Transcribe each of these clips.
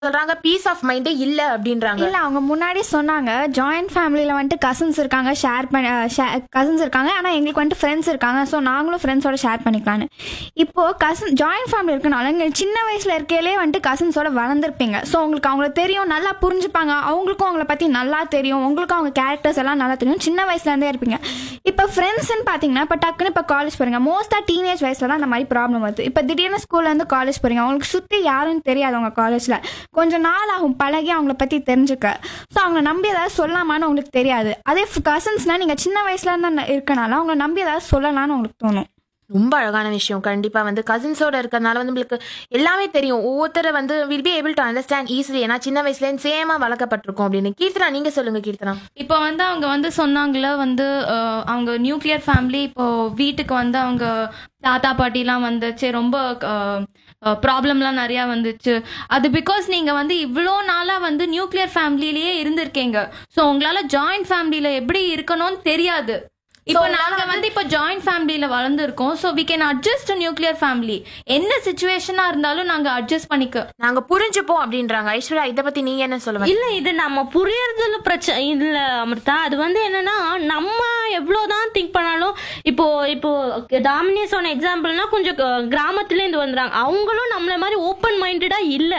சொல்றாங்க piece of மைண்டே இல்ல அப்படின்றாங்க. இல்ல அவங்க முன்னாடி சொன்னாங்க ஜாயிண்ட் ஃபேமிலியில வந்துட்டு கசின்ஸ் இருக்காங்க, கசின்ஸ் இருக்காங்க, ஆனா எங்களுக்கு வந்துட்டு ஃப்ரெண்ட்ஸ் இருக்காங்க, ஸோ நாங்களும் ஃப்ரெண்ட்ஸோட ஷேர் பண்ணிக்கலான்னு. இப்போ ஜாயிண்ட் ஃபேமிலி இருக்கனால இங்க சின்ன வயசுல இருக்கையிலே வந்துட்டு கசின்ஸோட வளர்ந்துருப்பீங்க. ஸோ உங்களுக்கு அவங்கள தெரியும், நல்லா புரிஞ்சுப்பாங்க, அவங்களுக்கும் அவங்கள பத்தி நல்லா தெரியும், உங்களுக்கும் அவங்க கேரக்டர்ஸ் எல்லாம் நல்லா தெரியும், சின்ன வயசுல இருந்தே இருப்பீங்க. இப்போ ஃப்ரெண்ட்ஸ்ன்னு பாத்தீங்கன்னா இப்போ டக்குன்னு இப்போ காலேஜ் போறீங்க, மோஸ்டா டீனேஜ் வயசுல தான் அந்த மாதிரி ப்ராப்ளம் வருது. இப்போ திடீர்னு ஸ்கூல்ல இருந்து காலேஜ் போறீங்க, அவங்களுக்கு சுத்தி யாருன்னு தெரியாது, அவங்க காலேஜ்ல கொஞ்சம் நாள் ஆகும் பழகி அவங்கள பத்தி தெரிஞ்சுக்க. ஸோ அவங்கள நம்பி ஏதாவது சொல்லலாமான்னு உங்களுக்கு தெரியாது. அதே கசின்ஸ்னா நீங்க சின்ன வயசுல இருந்து இருக்கனால அவங்கள நம்பி ஏதாவது சொல்லலாம்னு உங்களுக்கு தோணும். ரொம்ப அழகான விஷயம். கண்டிப்பா கசின்ஸோட இருக்கிறதுனால நம்மளுக்கு எல்லாமே தெரியும். ஒவ்வொருத்தரை will be able to understand easily. ஏன்னா சின்ன வயசுல சேமா வளர்க்கப்பட்டிருக்கோம் அப்படின்னு. கீர்த்தனா நீங்க சொல்லுங்க. கீர்த்தனா இப்போ அவங்க சொன்னாங்கல்ல அவங்க நியூக்ளியர் ஃபேமிலி, இப்போ வீட்டுக்கு அவங்க தாத்தா பாட்டிலாம் வந்துச்சு, ரொம்ப ப்ராப்ளம்லாம் நிறையா வந்துச்சு. அது பிகாஸ் நீங்க இவ்வளோ நாளா நியூக்ளியர் ஃபேமிலிலேயே இருந்திருக்கீங்க. ஸோ உங்களால ஜாயிண்ட் ஃபேமிலியில எப்படி இருக்கணும்னு தெரியாது. இப்போ நாங்க இப்போ ஜாயிண்ட் ஃபேமிலியில வளர்ந்துருக்கோம். So we can adjust nuclear family. என்ன சிச்சுவேஷனா இருந்தாலும் நாங்க அட்ஜஸ்ட் பண்ணிக்க நாங்க புரிஞ்சுப்போம் அப்படின்றாங்க. ஐஸ்வர்யா இதை பத்தி நீங்க என்ன சொல்லுவாங்க? இல்ல இது நம்ம புரியறதுல பிரச்சனை இல்ல அமிர்தா. அது என்னன்னா நம்ம எவ்வளவுதான் திங்க் பண்ணாலும் இப்போ இப்போ தாமினி சொன்ன எக்ஸாம்பிள்னா கொஞ்சம் கிராமத்துல இருந்து வந்துறாங்க. அவங்களும் நம்மள மாதிரி ஓப்பன் மைண்டடா இல்ல.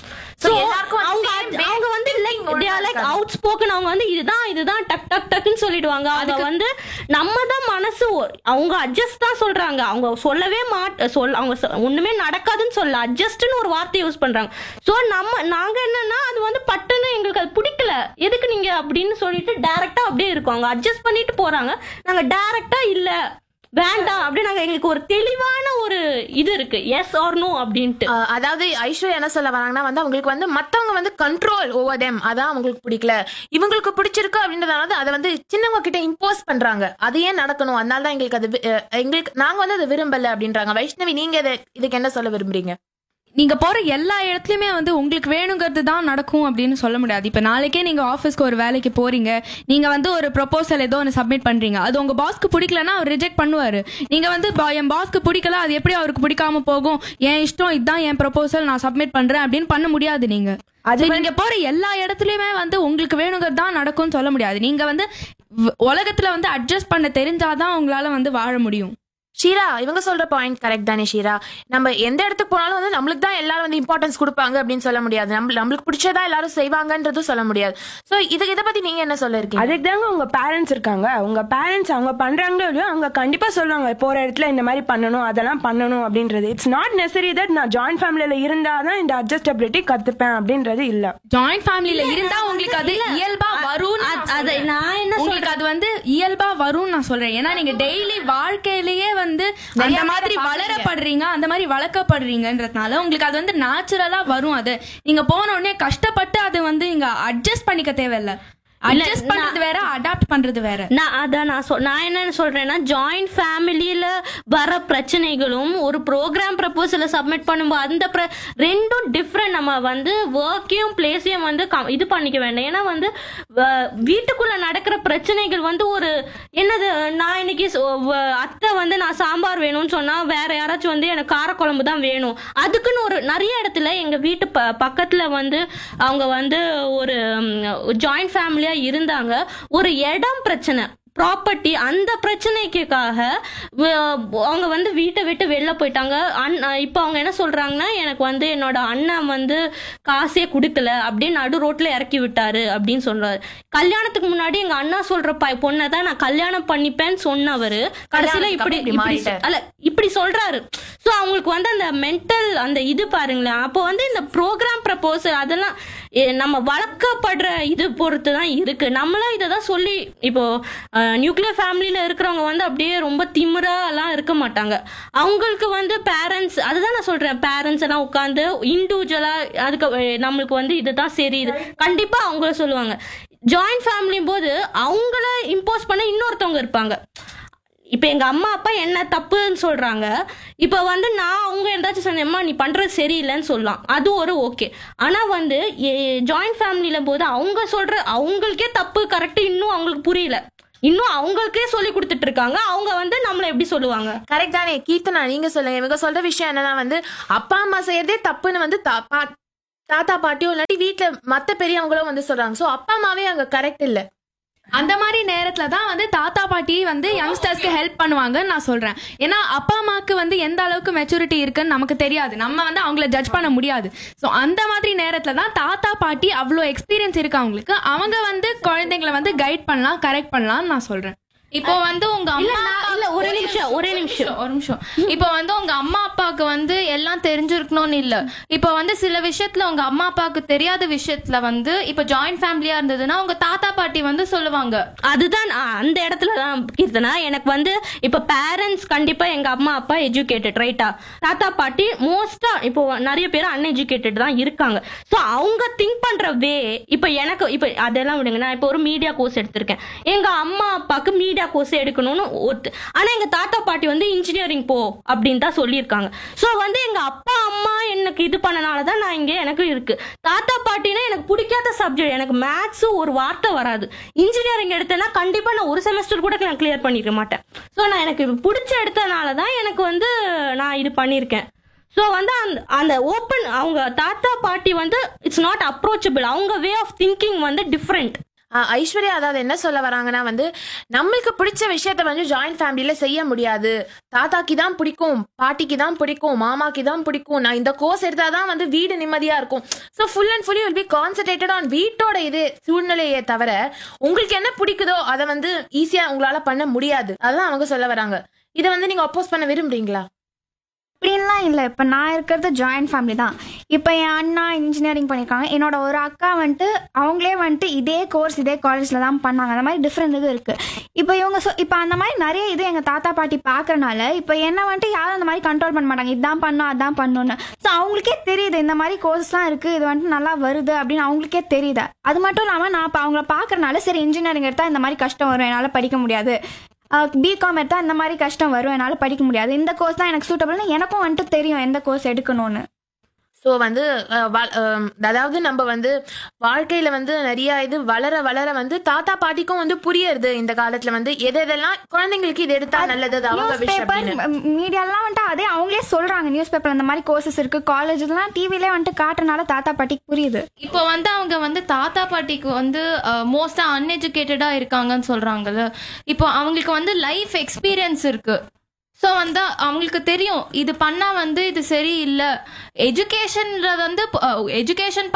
Out spoken. அவங்க இதுதான் டக் டக் டக்குன்னு சொல்லிடுவாங்க. அவங்க நம்ம தான் மனசு அவங்க அட்ஜஸ்ட் தான் சொல்றாங்க. அவங்க சொல்லவே அவங்க ஒண்ணுமே நடக்காதுன்னு சொல்ல அட்ஜஸ்ட்னு ஒரு வார்த்தை யூஸ் பண்றாங்க. சோ நாங்க என்னன்னா அது பட்டுன்னு எங்களுக்கு அது பிடிக்கல, எதுக்கு நீங்க அப்படின்னு சொல்லிட்டு டைரக்டா அப்படியே இருக்கோம். அவங்க அட்ஜஸ்ட் பண்ணிட்டு போறாங்க, நாங்க டைரக்டா இல்ல வேண்டாம் அப்படின்னு நாங்க எங்களுக்கு ஒரு தெளிவான ஒரு இது இருக்கு, எஸ் ஆர் நோ அப்படின்ட்டு. அதாவது ஐஸ்வர்யா என்ன சொல்ல வராங்கன்னா அவங்களுக்கு மத்தவங்க கண்ட்ரோல் ஓவர் தேம், அதான் அவங்களுக்கு பிடிக்கல, இவங்களுக்கு பிடிச்சிருக்கு அப்படின்றதால அதை சின்னவங்க கிட்ட இம்போஸ் பண்றாங்க. அது ஏன் நடக்கணும், அதனால தான் எங்களுக்கு எங்களுக்கு நாங்க அதை விரும்பல அப்படின்றாங்க. வைஷ்ணவி நீங்க இதுக்கு என்ன சொல்ல விரும்புறீங்க? நீங்க போற எல்லா இடத்துலயுமே உங்களுக்கு வேணுங்கிறது தான் நடக்கும் அப்படின்னு சொல்ல முடியாது. இப்ப நாளைக்கே நீங்க ஆஃபீஸ்க்கு ஒரு வேலைக்கு போறீங்க, நீங்க ஒரு ப்ரொபோசல் ஏதோ ஒன்று சப்மிட் பண்றீங்க, அது உங்க பாஸ்க்கு பிடிக்கலன்னா அவர் ரிஜெக்ட் பண்ணுவாரு. நீங்க என் பாஸ்க்கு பிடிக்கல, அது எப்படி அவருக்கு பிடிக்காம போகும், என் இஷ்டம், இதுதான் என் ப்ரொபோசல், நான் சப்மிட் பண்றேன் அப்படின்னு பண்ண முடியாது. நீங்க போற எல்லா இடத்துலயுமே உங்களுக்கு வேணுங்கிறது தான் நடக்கும்னு சொல்ல முடியாது. நீங்க உலகத்துல அட்ஜஸ்ட் பண்ண தெரிஞ்சாதான் உங்களால வாழ முடியும். ஷீரா இவங்க சொல்ற பாயிண்ட் கரெக்ட் தானே ஷீரா? நம்ம எந்த இடத்துக்கு போனாலும் நம்மளுக்கு தான் எல்லாரும் இம்பார்ட்டன்ஸ் கொடுப்பாங்க அப்படின்னு சொல்ல முடியாது. நம்மளுக்கு பிடிச்சதா எல்லாரும் செய்வாங்கன்றதும் சொல்ல முடியாது. சோ இதை பத்தி நீங்க என்ன சொல்ல இருக்கீங்க? அதுக்கு தாங்க உங்க பேரண்ட்ஸ் இருக்காங்க. உங்க பேரண்ட்ஸ் அவங்க பண்றாங்களோ இல்லையோ அவங்க கண்டிப்பா சொல்லுவாங்க போற இடத்துல இந்த மாதிரி பண்ணணும், அதெல்லாம் பண்ணணும் அப்படின்றது. இட்ஸ் நாட் நெசசரி தட் நான் ஜாயிண்ட் ஃபேமிலியில இருந்தாதான் இந்த அட்ஜஸ்டபிலிட்டி கத்துப்பேன் அப்படின்றது இல்ல. ஜாயிண்ட் ஃபேமிலியில இருந்தா உங்களுக்கு அது இயல்பா வரும். நான் என்ன உங்களுக்கு அது இயல்பா வரும் நான் சொல்றேன். ஏன்னா நீங்க டெய்லி வாழ்க்கையிலேயே அந்த மாதிரி வளரப்படுறீங்க, அந்த மாதிரி வளர்க்கப்படுறீங்கன்றதுனால உங்களுக்கு அது நேச்சுரலா வரும். அது நீங்க போன உடனே கஷ்டப்பட்டு அது நீங்க அட்ஜஸ்ட் பண்ணிக்க தேவையில்லை. அட்ஜஸ்ட் பண்றது வேற, அடாப்ட் பண்றது வேற. நான் என்ன சொல்றேன்னா ஜாயிண்ட் ஃபேமிலியில வர பிரச்சனைகளும் ஒரு ப்ரோக்ராம் ப்ரப்போசலை சப்மிட் பண்ணும்போது அந்த ரெண்டும் டிஃப்ரெண்ட். நம்ம ஒர்க்கையும் பிளேஸையும் இது பண்ணிக்க வேண்டாம். ஏன்னா வீட்டுக்குள்ள நடக்கிற பிரச்சனைகள் ஒரு என்னது, நான் இன்னைக்கு அத்தை நான் சாம்பார் வேணும்னு சொன்னா வேற யாராச்சும் எனக்கு காரக்குழம்பு தான் வேணும். அதுக்குன்னு ஒரு நிறைய இடத்துல எங்க வீட்டு பக்கத்துல அவங்க ஒரு ஜாயிண்ட் ஃபேமிலியா இருந்தாங்க. ஒரு இடம் பிரச்சனை, ப்ராப்பர்ட்டி, அந்த பிரச்சனைக்காக அவங்க வீட்டை விட்டு வெளில போயிட்டாங்க. இப்போ அவங்க என்ன சொல்றாங்கன்னா எனக்கு என்னோட அண்ணன் காசே கொடுக்கல அப்படின்னு நடு ரோட்ல இறக்கி விட்டாரு அப்படின்னு சொல்றாரு. கல்யாணத்துக்கு முன்னாடி எங்க அண்ணா சொல்ற பொண்ணை தான் நான் கல்யாணம் பண்ணிப்பேன்னு சொன்னவரு கடைசியில இப்படி சொல்றாரு. சோ அவங்களுக்கு அந்த மென்டல் அந்த இது பாருங்களேன். அப்போ இந்த ப்ரோக்ராம் ப்ரப்போசல் அதெல்லாம் நம்ம வளர்க்கப்படுற இது பொறுத்து தான் இருக்கு. நம்மளும் இதை தான் சொல்லி இப்போ நியூக்ளியர் ஃபேமிலியில இருக்கிறவங்க அப்படியே ரொம்ப திமிரா எல்லாம் இருக்க மாட்டாங்க. அவங்களுக்கு பேரண்ட்ஸ், அதுதான் நான் சொல்றேன், பேரண்ட்ஸ் எல்லாம் உட்காந்து இண்டிவிஜுவலா அதுக்கு நம்மளுக்கு இதுதான் சரி, இது கண்டிப்பா அவங்கள சொல்லுவாங்க. ஜாயிண்ட் ஃபேமிலி போது அவங்கள இம்போஸ் பண்ண இன்னொருத்தவங்க இருப்பாங்க. இப்ப எங்க அம்மா அப்பா என்ன தப்புன்னு சொல்றாங்க, இப்ப நான் அவங்க ஏதாச்சும் சொன்னேம்மா நீ பண்றது சரியில்லைன்னு சொல்லலாம், அது ஒரு ஓகே. ஆனா ஜாயிண்ட் ஃபேமிலியில போது அவங்க சொல்ற அவங்களுக்கே தப்பு கரெக்ட் இன்னும் அவங்களுக்கு புரியல, இன்னும் அவங்களுக்கே சொல்லி கொடுத்துட்டு இருக்காங்க. அவங்க நம்மள எப்படி சொல்லுவாங்க? கரெக்ட் தானே? கீர்த்தனா நீங்க சொல்லுங்க. இவங்க சொல்ற விஷயம் என்னன்னா அப்பா அம்மா செய்யறதே தப்புன்னு தாத்தா பாட்டியோ இல்லாட்டி வீட்டுல மத்த பெரியவங்களும் வந்து சொல்றாங்க. சோ அப்பா அம்மாவே அங்க கரெக்ட் இல்ல. அந்த மாதிரி நேரத்துல தான் வந்து தாத்தா பாட்டி வந்து யங்ஸ்டர்ஸ்க்கு ஹெல்ப் பண்ணுவாங்கன்னு நான் சொல்றேன். ஏன்னா அப்பா அம்மாக்கு வந்து எந்த அளவுக்கு மெச்சூரிட்டி இருக்குன்னு நமக்கு தெரியாது, நம்ம வந்து அவங்கள ஜட்ஜ் பண்ண முடியாது. ஸோ அந்த மாதிரி நேரத்துல தான் தாத்தா பாட்டி அவ்வளோ எக்ஸ்பீரியன்ஸ் இருக்கு அவங்களுக்கு, அவங்க வந்து குழந்தைங்களை வந்து கைட் பண்ணலாம், கரெக்ட் பண்ணலாம்னு நான் சொல்றேன். இப்போ வந்து உங்க அம்மா இல்ல ஒரு நிமிஷம் இப்போ வந்து உங்க அம்மா அப்பாவுக்கு வந்து எல்லாம் தெரிஞ்சிருக்கணும்னு இல்ல. இப்போ வந்து சில விஷயத்துல உங்க அம்மா அப்பாவுக்கு தெரியாத விஷயத்துல வந்து இப்போ ஜாயிண்ட் ஃபேமிலியா இருந்ததுன்னா உங்க தாத்தா பாட்டி வந்து சொல்லுவாங்க. அதுதான் அந்த இடத்துல தான் கீர்த்தனா, எனக்கு வந்து இப்ப பேரண்ட்ஸ் கண்டிப்பா எங்க அம்மா அப்பா எஜுகேட்டட் ரைட்டா, தாத்தா பாட்டி மோஸ்டா இப்போ நிறைய பேர் அன்எஜுகேட்டட் தான் இருக்காங்க. சோ அவங்க திங்க் பண்ற வே இப்ப எனக்கு இப்ப அதெல்லாம் விடுங்க, நான் இப்போ ஒரு மீடியா கோர்ஸ் எடுத்திருக்கேன், எங்க அம்மா அப்பாக்கு மீடியா கோர்ஸ் எடுக்கணும்னு ஆனா எங்க தாத்தா பாட்டி வந்து இன்ஜினியரிங் போ அப்படின்னு தான் சொல்லியிருக்காங்க. சோ வந்து எங்க அப்பா அம்மா எனக்கு இது பண்ணனாலதான் நான் இங்க எனக்கு இருக்கு. தாத்தா பாட்டினா எனக்கு பிடிக்காத சப்ஜெக்ட், எனக்கு மேத்ஸ் ஒரு வார்த்தை வராது. இன்ஜினியரிங் எடுத்தேன்னா கண்டிப்பா நான் ஒரு செமஸ்டர் கூட நான் கிளியர் பண்ணிருக்க மாட்டேன். சோ நான் எனக்கு பிடிச்ச எடுத்தனாலதான் எனக்கு வந்து நான் இது பண்ணிருக்கேன். ஸோ வந்து அந்த ஓப்பன் அவங்க தாத்தா பாட்டி வந்து இட்ஸ் நாட் அப்ரோச்சபிள், அவங்க வே ஆஃப் திங்கிங் வந்து டிஃப்ரெண்ட். ஐஸ்வர்யா அதாவது என்ன சொல்ல வராங்கன்னா வந்து நம்மளுக்கு பிடிச்ச விஷயத்த வந்து ஜாயிண்ட் ஃபேமிலியில செய்ய முடியாது. தாத்தாக்கு தான் பிடிக்கும், பாட்டிக்கு தான் பிடிக்கும், மாமாக்கு தான் பிடிக்கும், நான் இந்த கோர்ஸ் எடுத்தாதான் வந்து வீடு நிம்மதியா இருக்கும். So full and fully will be concentrated on வீட்டோட இது சூழ்நிலையே தவிர உங்களுக்கு என்ன பிடிக்குதோ அதை வந்து ஈஸியா உங்களால பண்ண முடியாது. அதான் அவங்க சொல்ல வராங்க. இதை வந்து நீங்க அப்போஸ் பண்ண விரும்புறீங்களா? அப்படின்லாம் இல்லை. இப்போ நான் இருக்கிறது ஜாயிண்ட் ஃபேமிலி தான். இப்போ என் அண்ணா இன்ஜினியரிங் பண்ணியிருக்காங்க, என்னோட ஒரு அக்கா வந்துட்டு அவங்களே வந்துட்டு இதே கோர்ஸ் இதே காலேஜில் தான் பண்ணாங்க. அந்த மாதிரி டிஃப்ரெண்ட் இது இருக்குது. இப்போ இவங்க இப்போ அந்த மாதிரி நிறைய இது எங்கள் தாத்தா பாட்டி பார்க்கறனால இப்போ என்ன வந்துட்டு யாரும் அந்த மாதிரி கண்ட்ரோல் பண்ண மாட்டாங்க, இதான் பண்ணும் அதான் பண்ணணும்னு. ஸோ அவங்களுக்கே தெரியுது இந்த மாதிரி கோர்ஸ்லாம் இருக்குது, இது வந்துட்டு நல்லா வருது அப்படின்னு அவங்களுக்கே தெரியுது. அது மட்டும் இல்லாமல் நான் இப்போ அவங்கள பார்க்கறனால சரி இன்ஜினியரிங் எடுத்தால் இந்த மாதிரி கஷ்டம் வரும், என்னால் படிக்க முடியாது, பிகாம் எடுத்தால் இந்த மாதிரி கஷ்டம் வரும், என்னால் படிக்க முடியாது, இந்த கோர்ஸ் தான் எனக்கு சூட்டபிள்னு எனக்கும் வந்துட்டு தெரியும் எந்த கோர்ஸ் எடுக்கணும்னு. ஸோ வந்து அதாவது நம்ம வந்து வாழ்க்கையில வந்து நிறைய இது வளர வளர வந்து தாத்தா பாட்டிக்கும் வந்து புரியுது இந்த காலத்துல வந்து எதெல்லாம் குழந்தைங்களுக்கு இது எடுத்தா நல்லது, அது அவங்க விஷயம். மீடியாலாம் வந்துட்டு அதே அவங்களே சொல்றாங்க, நியூஸ் பேப்பர் இந்த மாதிரி கோர்சஸ் இருக்கு, காலேஜ்லாம் டிவிலே வந்துட்டு காட்டுறனால தாத்தா பாட்டிக்கு புரியுது. இப்போ வந்து அவங்க வந்து தாத்தா பாட்டிக்கு வந்து மோஸ்டா அன்எஜுகேட்டடா இருக்காங்கன்னு சொல்றாங்கல்ல, இப்போ அவங்களுக்கு வந்து லைஃப் எக்ஸ்பீரியன்ஸ் இருக்கு. ஸோ வந்து அவங்களுக்கு தெரியும் இது பண்ணா வந்து இது சரி இல்லை. எஜுகேஷன்ல வந்து education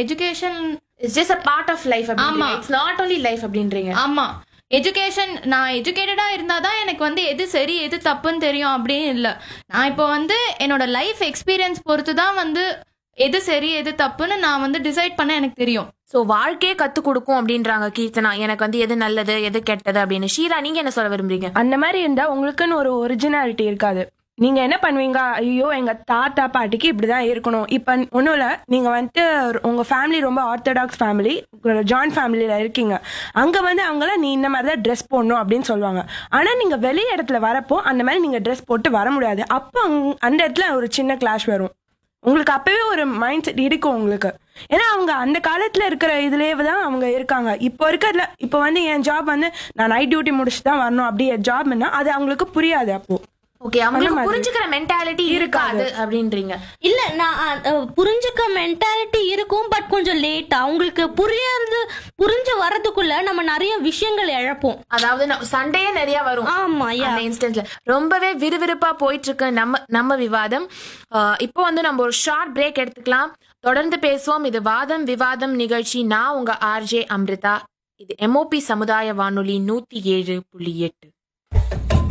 it's just a part of life. ஆமா, இட்ஸ் நாட் only லைஃப் அப்படின்றீங்க. ஆமா, எஜுகேஷன் நான் எஜுகேட்டடா இருந்தாதான் எனக்கு வந்து எது சரி எது தப்புன்னு தெரியும் அப்படின்னு இல்லை. நான் இப்போ வந்து என்னோட லைஃப் எக்ஸ்பீரியன்ஸ் பொறுத்து தான் வந்து எது சரி எது தப்புன்னு நான் வந்து டிசைட் பண்ண எனக்கு தெரியும். ஸோ வாழ்க்கையே கத்து கொடுக்கும் அப்படின்றாங்க கீர்த்தனா, எனக்கு வந்து எது நல்லது எது கெட்டது அப்படின்னு. ஷீரா, நீங்க என்ன சொல்ல விரும்புறீங்க? அந்த மாதிரி இருந்தா உங்களுக்குன்னு ஒரு ஒரிஜினாலிட்டி இருக்காது. நீங்க என்ன பண்ணுவீங்க, ஐயோ எங்க தாத்தா பாட்டிக்கு இப்படிதான் இருக்கணும். இப்ப ஒன்றும் இல்லை, நீங்க வந்துட்டு உங்க ஃபேமிலி ரொம்ப ஆர்த்தடாக்ஸ் ஃபேமிலி, ஜாயிண்ட் ஃபேமிலியில இருக்கீங்க, அங்க வந்து அவங்கள நீ இந்த மாதிரி தான் ட்ரெஸ் போடணும் அப்படின்னு சொல்லுவாங்க. ஆனா நீங்க வெளி இடத்துல வரப்போ அந்த மாதிரி நீங்க ட்ரெஸ் போட்டு வர முடியாது. அப்போ அந்த இடத்துல ஒரு சின்ன கிளாஷ் வரும். உங்களுக்கு அப்பவே ஒரு மைண்ட் செட் இருக்கும் உங்களுக்கு. ஏன்னா அவங்க அந்த காலத்துல இருக்கிற இதுலயே தான் அவங்க இருக்காங்க. இப்போ இருக்கிறதுல இப்போ வந்து என் ஜாப் வந்து நான் நைட் டியூட்டி முடிச்சுட்டு தான் வரணும் அப்படி ஜாப்னா அது அவங்களுக்கு புரியாது. அப்போ ஓகே, அவங்களுக்கு புரிஞ்சுக்கிற மென்டாலிட்டி இருக்காது அப்படின்றீங்க. இல்ல நான் புரிஞ்சுக்க மென்டாலிட்டி இருக்கும், பட் கொஞ்சம் லேட்டா அவங்களுக்கு புரிஞ்சு வரதுக்குள்ள நம்ம நிறைய விஷயங்கள் இழப்போம். அதாவது சண்டையே நிறைய வரும். ஆமா, அந்த இன்ஸ்டன்ஸ்ல ரொம்பவே விறுவிறுப்பா போயிட்டு இருக்கு நம்ம விவாதம். இப்போ வந்து நம்ம ஒரு ஷார்ட் பிரேக் எடுத்துக்கலாம், தொடர்ந்து பேசுவோம். இது வாதம் விவாதம் நிகழ்ச்சி. நான் உங்க RJ அம்ரிதா. இது MOP சமுதாய வானொலி 107.8.